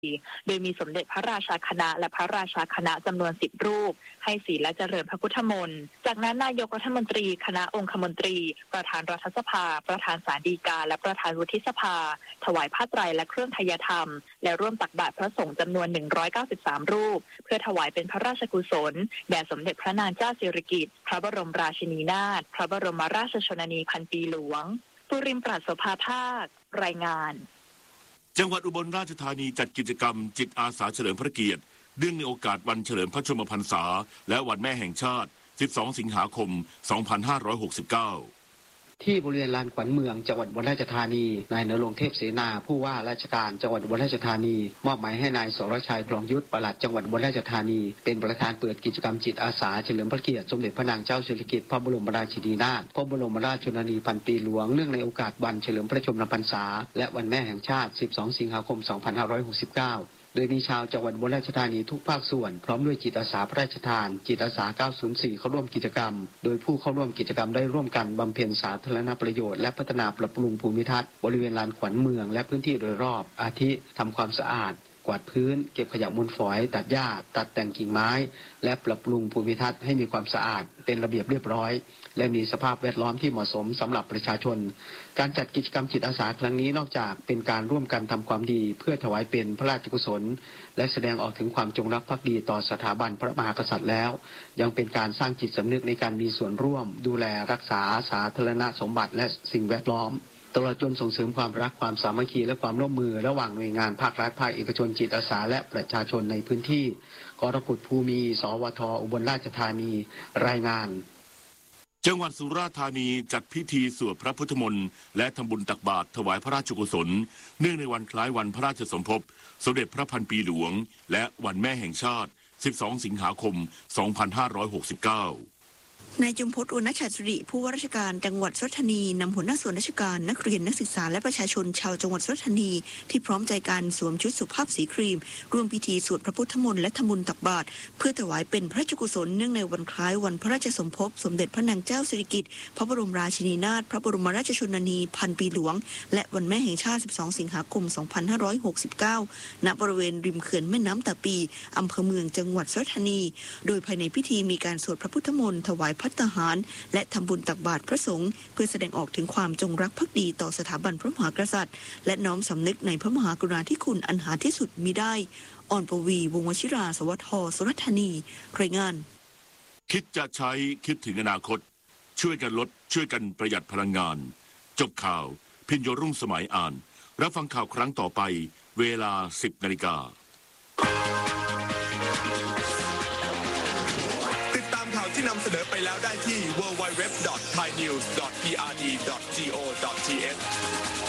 โดยมีสมเด็จพระราชาคณะและพระราชาคณะจำนวน10รูปให้ศีลและเจริญพระพุทธมนต์จากนั้นนายกรัฐมนตรีคณะองคมนตรีประธานรัฐสภาประธานศาลฎีกาและประธานวุฒิสภาถวายผ้าไตรและเครื่องไทยธรรมและร่วมตักบาตรพระสงฆ์จำนวน193รูปเพื่อถวายเป็นพระราชกุศลแด่สมเด็จพระนางเจ้าสิริกิติ์พระบรมราชินีนาถพระบรมราชชนนีพันปีหลวงปุริมปราศโสภาภาครายงานจังหวัดอุบลราชธานีจัดกิจกรรมจิตอาสาเฉลิมพระเกียรติเนื่องในโอกาสวันเฉลิมพระชนมพรรษาและวันแม่แห่งชาติ12สิงหาคม2569 ที่บริเวณลานขวัญเมืองจังหวัดอุบลราชธานีนายณรงค์เทพเสนาผู้ว่าราชการจังหวัดอุบลราชธานีมอบหมายให้นายสรชัยครองยุทธปลัดจังหวัดอุบลราชธานีเป็นประธานเปิดกิจกรรมจิตอาสาเฉลิมพระเกียรติสมเด็จพระนางเจ้าสิริกิติ์พระบรมราชินีนาถพระบรมราชชนนีพันปีหลวงเนื่องในโอกาสวันเฉลิมพระชนมพรรษาและวันแม่แห่งชาติ12สิงหาคม2569โดยมีชาวจังหวัดอุบลราชธานีทุกภาคส่วนพร้อมด้วยจิตอาสาพระราชทานจิตอาสา904เข้าร่วมกิจกรรมโดยผู้เข้าร่วมกิจกรรมได้ร่วมกันบำเพ็ญสาธารณประโยชน์และพัฒนาปรับปรุงภูมิทัศน์บริเวณลานขวัญเมืองและพื้นที่โดยรอบอาทิทำความสะอาดกวาดพื้นเก็บขยะมูลฝอยตัดหญ้าตัดแต่งกิ่งไม้และปรับปรุงภูมิทัศน์ให้มีความสะอาดเป็นระเบียบเรียบร้อยและมีสภาพแวดล้อมที่เหมาะสมสำหรับประชาชนการจัดกิจกรรมจิตอาสาครั้งนี้นอกจากเป็นการร่วมกันทำความดีเพื่อถวายเป็นพระราชกุศลและแสดงออกถึงความจงรักภักดีต่อสถาบันพระมหากษัตริย์แล้วยังเป็นการสร้างจิตสำนึกในการมีส่วนร่วมดูแลรักษาสาธารณสมบัติและสิ่งแวดล้อมตลอดจนส่งเสริมความรักความสามัคคีและความร่วมมือระหว่างหน่วยงานภาครัฐภาคเอกชนจิตอาสาและประชาชนในพื้นที่กรกุฏภูมิสวทอุบลราชธานีรายงานจังหวัดสุราษฎร์ธานีจัดพิธีสวดพระพุทธมนต์และทำบุญตักบาตรถวายพระราชกุศลเนื่องในวันคล้ายวันพระราชสมภพสมเด็จพระพันปีหลวงและวันแม่แห่งชาติ12สิงหาคม2569 นายจุมพจน์ อุณชัตริผู้ว่าราชการจังหวัดสุราษฎร์ธานีนำหัวหน้าส่วนราชการนักเรียนนักศึกษาและประชาชนชาวจังหวัดสุราษฎร์ธานีที่พร้อมใจกันสวมชุดสุภาพสีครีมร่วมพิธีสวดพระพุทธมนต์และทำบุญตักบาตรเพื่อถวายเป็นพระราชกุศลเนื่องในวันคล้ายวันพระราชสมภพสมเด็จพระนางเจ้าสิริกิติ์พระบรมราชินีนาถพระบรมราชชนนีพันปีหลวงและวันแม่แห่งชาติ12สิงหาคม2569ณบริเวณริมเขื่อนแม่น้ำตาปีอำเภอเมืองจังหวัดสุราษฎร์ธานีโดยภายในพิธีมีการสวดพระพุทธมนต์ถวายภัตตาหารและทำบุญตักบาตรพระสงฆ์เพื่อแสดงออกถึงความจงรักภักดีต่อสถาบันพระมหากษัตริย์และน้อมสำนึกในพระมหากรุณาธิคุณอันหาที่สุดมิได้อ่อนปวีวงศ์วชิราสวทสุราษฎร์ธานีรายงานคิดจะใช้คิดถึงอนาคตช่วยกันลดช่วยกันประหยัดพลังงานจบข่าวพิญโยรุ่งสมัยอ่านรับฟังข่าวครั้งต่อไปเวลา 10 นาฬิกาที่นำเสนอไปแล้วได้ที่ www.thainews.prd.go.th